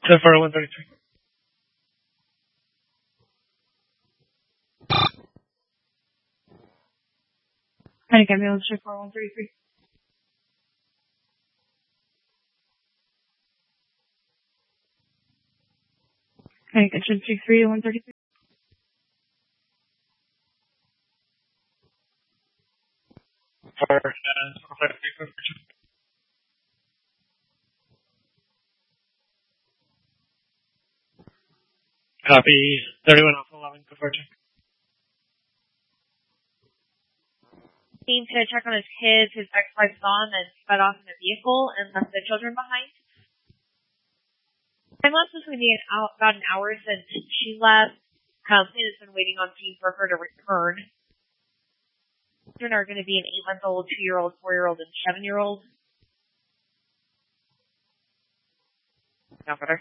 74133. Panic ambulance 74133. Panic engine 23133. Fire 453. Copy 31 Alpha 11, confirm check. Team to check on his kids. His ex-wife saw him and sped off in a vehicle and left the children behind. Time lapse is going to be about an hour since she left. Clint has been waiting on team for her to return. Children are going to be an 8-month-old, 2-year-old, 4-year-old, and 7-year-old. Now better.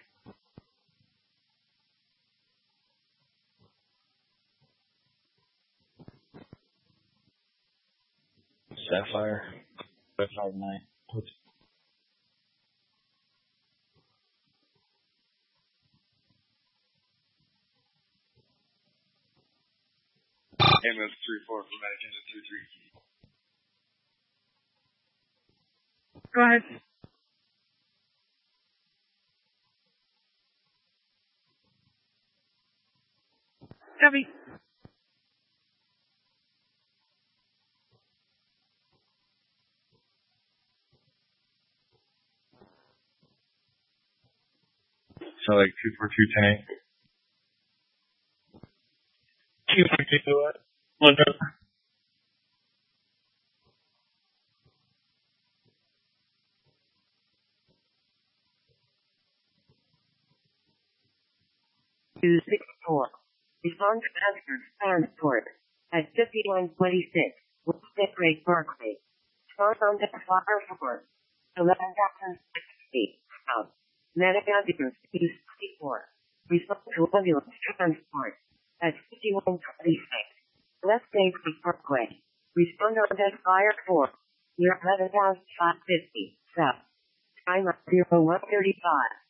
Sapphire. Sapphire 9. MS 34 for Medic Engine 23. Go ahead. Copy. So like 24210. 242 what? One number. Two 64. Respond to answered transport at 5126 with Rate Berkeley. Respond on the fire for 11,060 south. Medic ambulance 264. Respond to ambulance transport at 5126 West Rate Berkeley. Respond on the fire for near 11,550 south. Time 0135.